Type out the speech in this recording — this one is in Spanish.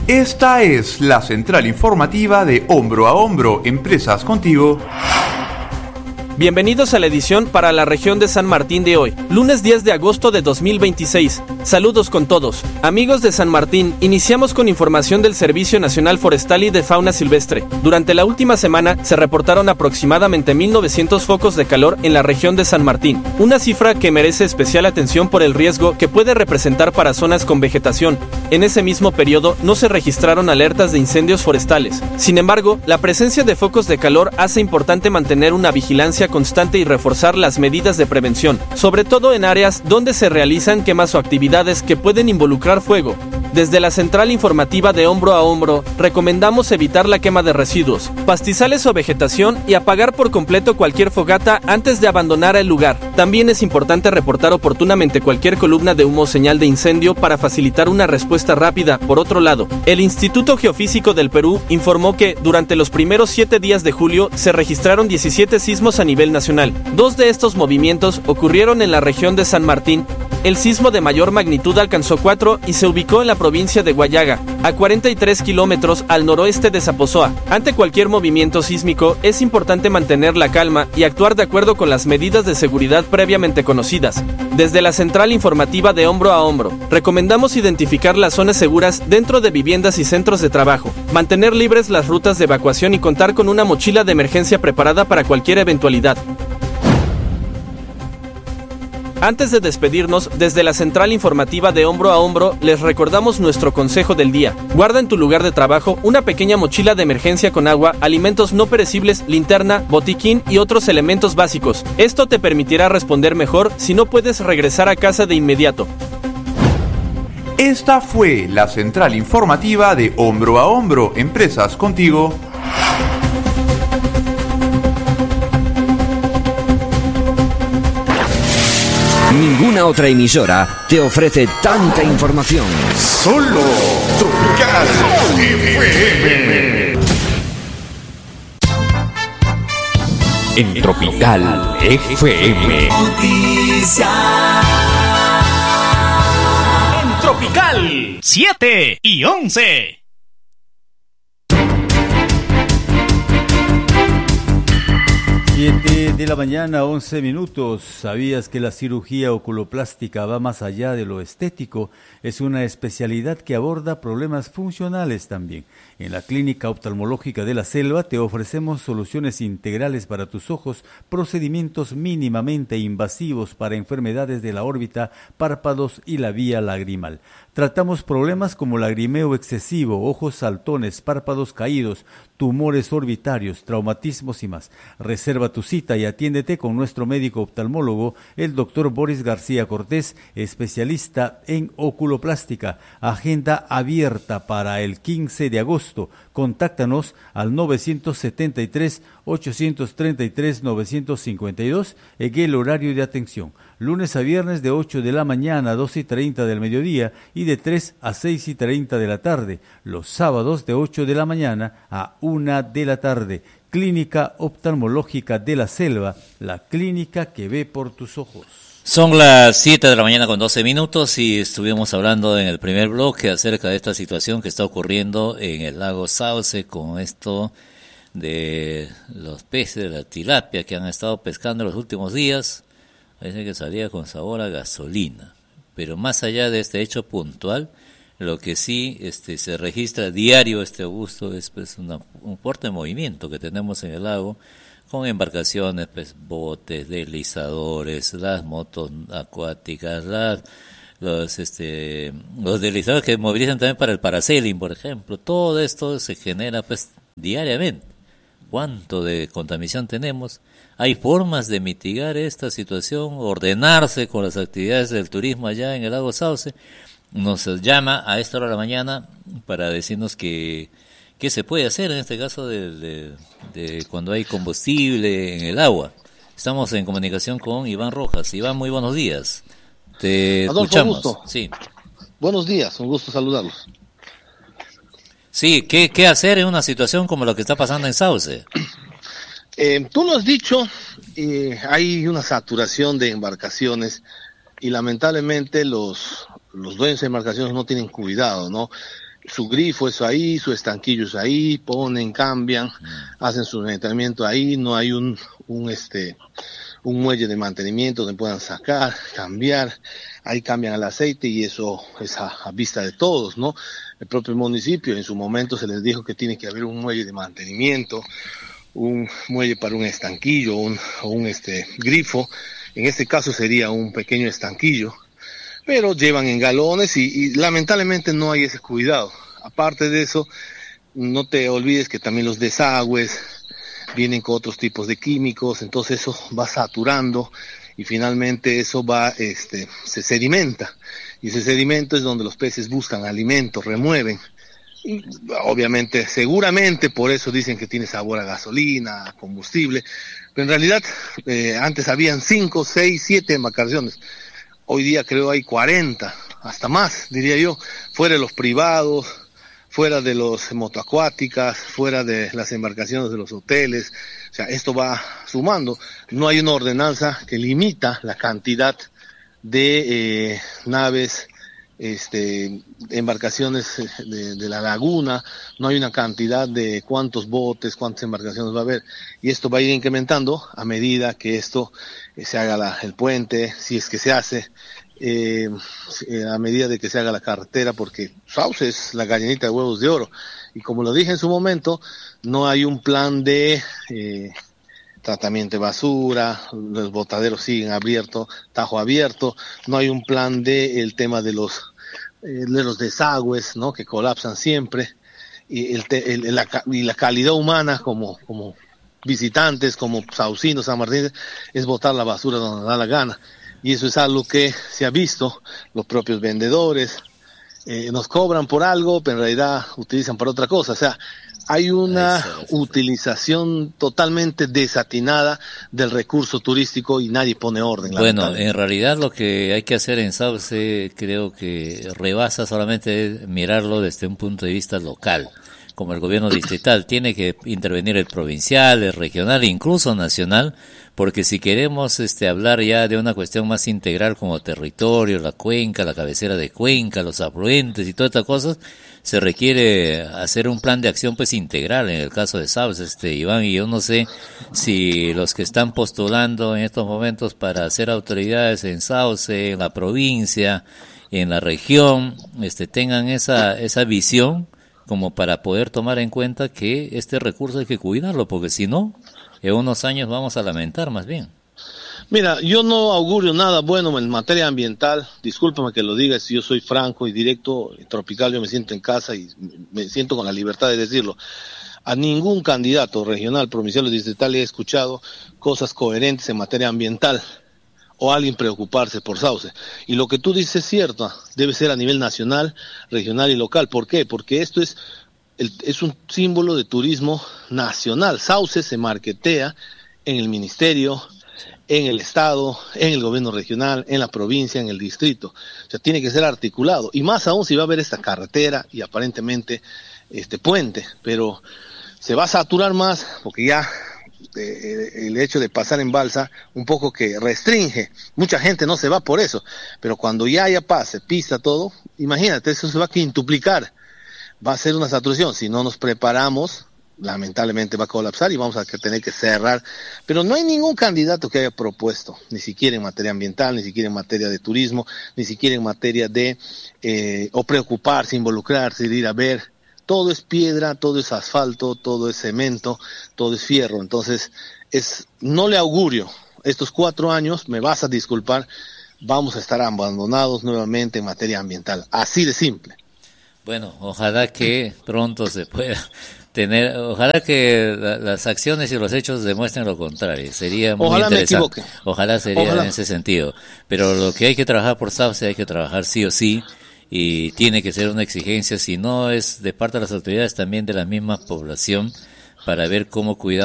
Esta es la central informativa de Hombro a Hombro, Empresas Contigo. Bienvenidos a la edición para la región de San Martín de hoy, lunes 10 de agosto de 2026. Saludos con todos. Amigos de San Martín, iniciamos con información del Servicio Nacional Forestal y de Fauna Silvestre. Durante la última semana se reportaron aproximadamente 1.900 focos de calor en la región de San Martín, una cifra que merece especial atención por el riesgo que puede representar para zonas con vegetación. En ese mismo periodo no se registraron alertas de incendios forestales. Sin embargo, la presencia de focos de calor hace importante mantener una vigilancia constante y reforzar las medidas de prevención, sobre todo en áreas donde se realizan quemas o actividades que pueden involucrar fuego. Desde la central informativa de Hombro a Hombro, recomendamos evitar la quema de residuos, pastizales o vegetación y apagar por completo cualquier fogata antes de abandonar el lugar. También es importante reportar oportunamente cualquier columna de humo o señal de incendio para facilitar una respuesta rápida. Por otro lado, el Instituto Geofísico del Perú informó que durante los primeros 7 días de julio se registraron 17 sismos a nivel nacional. 2 de estos movimientos ocurrieron en la región de San Martín. El sismo de mayor magnitud alcanzó 4 y se ubicó en la provincia de Huallaga, a 43 kilómetros al noroeste de Zaposoa. Ante cualquier movimiento sísmico, es importante mantener la calma y actuar de acuerdo con las medidas de seguridad previamente conocidas. Desde la central informativa de Hombro a Hombro, recomendamos identificar las zonas seguras dentro de viviendas y centros de trabajo, mantener libres las rutas de evacuación y contar con una mochila de emergencia preparada para cualquier eventualidad. Antes de despedirnos, desde la central informativa de Hombro a Hombro, les recordamos nuestro consejo del día. Guarda en tu lugar de trabajo una pequeña mochila de emergencia con agua, alimentos no perecibles, linterna, botiquín y otros elementos básicos. Esto te permitirá responder mejor si no puedes regresar a casa de inmediato. Esta fue la central informativa de Hombro a Hombro, Empresas Contigo. Ninguna otra emisora te ofrece tanta información. Solo Tropical FM. En Tropical FM. En Tropical 7 y 11. 7 de la mañana, 11 minutos. ¿Sabías que la cirugía oculoplástica va más allá de lo estético? Es una especialidad que aborda problemas funcionales también. En la Clínica Oftalmológica de la Selva te ofrecemos soluciones integrales para tus ojos, procedimientos mínimamente invasivos para enfermedades de la órbita, párpados y la vía lagrimal. Tratamos problemas como lagrimeo excesivo, ojos saltones, párpados caídos, tumores orbitarios, traumatismos y más. Reserva tu cita y atiéndete con nuestro médico oftalmólogo, el doctor Boris García Cortés, especialista en oculoplástica. Agenda abierta para el 15 de agosto. Contáctanos al 973-833-952 en el horario de atención. Lunes a viernes de 8 de la mañana a 2:30 del mediodía y de 3 a 6:30 de la tarde. Los sábados de 8 de la mañana a 1 de la tarde. Clínica Oftalmológica de la Selva, la clínica que ve por tus ojos. Son las 7 de la mañana con 12 minutos y estuvimos hablando en el primer bloque acerca de esta situación que está ocurriendo en el lago Sauce con esto de los peces, de la tilapia que han estado pescando los últimos días. Parece que salía con sabor a gasolina. Pero más allá de este hecho puntual, lo que sí se registra diario, Augusto, es pues un fuerte movimiento que tenemos en el lago, con embarcaciones, pues, botes, deslizadores, las motos acuáticas, los deslizadores que movilizan también para el parasailing, por ejemplo. Todo esto se genera pues diariamente. ¿Cuánto de contaminación tenemos? ¿Hay formas de mitigar esta situación, ordenarse con las actividades del turismo allá en el lago Sauce? Nos llama a esta hora de la mañana para decirnos qué se puede hacer en este caso de cuando hay combustible en el agua. Estamos en comunicación con Iván Rojas. Iván, muy buenos días. Te Adolfo, escuchamos. gusto. Sí. Buenos días, un gusto saludarlos. Sí, ¿qué hacer en una situación como lo que está pasando en Sauce? Tú lo has dicho, hay una saturación de embarcaciones y lamentablemente los dueños de embarcaciones no tienen cuidado, ¿no? su grifo es ahí, su estanquillo es ahí, ponen, cambian, hacen su mantenimiento ahí, no hay un muelle de mantenimiento donde puedan sacar, cambiar, ahí cambian el aceite y eso es a vista de todos, ¿no? El propio municipio en su momento se les dijo que tiene que haber un muelle de mantenimiento, un muelle para un estanquillo, un grifo, en este caso sería un pequeño estanquillo, pero llevan en galones y lamentablemente no hay ese cuidado. Aparte de eso, no te olvides que también los desagües vienen con otros tipos de químicos, entonces eso va saturando y finalmente eso se sedimenta, y ese sedimento es donde los peces buscan alimento, remueven, y obviamente, seguramente por eso dicen que tiene sabor a gasolina, a combustible, pero en realidad antes habían 5, 6, 7 embarcaciones. Hoy día creo hay 40, hasta más, diría yo, fuera de los privados, fuera de los motoacuáticas, fuera de las embarcaciones de los hoteles. O sea, esto va sumando. No hay una ordenanza que limita la cantidad de naves, embarcaciones de la laguna, no hay una cantidad de cuántos botes, cuántas embarcaciones va a haber, y esto va a ir incrementando a medida que esto se haga el puente, si es que se hace, a medida de que se haga la carretera, porque Sauce es la gallinita de huevos de oro, y como lo dije en su momento, no hay un plan de tratamiento de basura, los botaderos siguen abiertos, tajo abierto, no hay un plan de el tema de los desagües, ¿no? Que colapsan siempre, y la calidad humana como visitantes, como saucinos, San Martín, es botar la basura donde da la gana, y eso es algo que se ha visto, los propios vendedores nos cobran por algo, pero en realidad utilizan para otra cosa, o sea, hay una utilización totalmente desatinada del recurso turístico y nadie pone orden. Bueno, en realidad lo que hay que hacer en Sauce creo que rebasa solamente mirarlo desde un punto de vista local, como el gobierno distrital. Tiene que intervenir el provincial, el regional e incluso nacional, porque si queremos hablar ya de una cuestión más integral como territorio, la cuenca, la cabecera de cuenca, los afluentes y todas estas cosas, se requiere hacer un plan de acción pues integral en el caso de Sauce, Iván, y yo no sé si los que están postulando en estos momentos para ser autoridades en Sauce, en la provincia, en la región, tengan esa visión como para poder tomar en cuenta que este recurso hay que cuidarlo, porque si no, en unos años vamos a lamentar más bien. Mira, yo no augurio nada bueno en materia ambiental, discúlpame que lo diga, si yo soy franco y directo, Tropical, yo me siento en casa y me siento con la libertad de decirlo. A ningún candidato regional, provincial o distrital he escuchado cosas coherentes en materia ambiental o alguien preocuparse por Sauce. Y lo que tú dices es cierto, debe ser a nivel nacional, regional y local. ¿Por qué? Porque esto es un símbolo de turismo nacional. Sauce se marketea en el ministerio, en el estado, en el gobierno regional, en la provincia, en el distrito. O sea, tiene que ser articulado. Y más aún si va a haber esta carretera y aparentemente este puente. Pero se va a saturar más porque ya el hecho de pasar en balsa un poco que restringe. Mucha gente no se va por eso. Pero cuando ya haya pase, pista, todo, imagínate, eso se va a quintuplicar. Va a ser una saturación. Si no nos preparamos, lamentablemente va a colapsar y vamos a tener que cerrar. Pero no hay ningún candidato que haya propuesto, ni siquiera en materia ambiental, ni siquiera en materia de turismo, ni siquiera en materia de o preocuparse, involucrarse, de ir a ver. Todo es piedra, todo es asfalto, todo es cemento, todo es fierro. Entonces, no le augurio. Estos 4 años, me vas a disculpar, vamos a estar abandonados nuevamente en materia ambiental. Así de simple. Bueno, ojalá que pronto se pueda tener, ojalá que las acciones y los hechos demuestren lo contrario, sería muy interesante. Ojalá sería en ese sentido, pero lo que hay que trabajar por Sauce hay que trabajar sí o sí, y tiene que ser una exigencia, si no es de parte de las autoridades, también de la misma población, para ver cómo cuidar